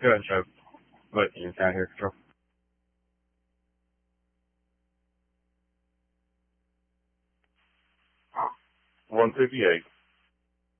Go ahead, Chuck. What you got here, Control? 158.